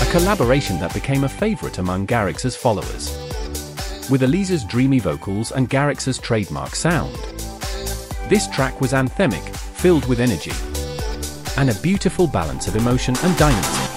collaboration that became a favorite among Garrix's followers. With Eliza's dreamy vocals and Garrix's trademark sound, this track was anthemic, filled with energy, and a beautiful balance of emotion and dynamism.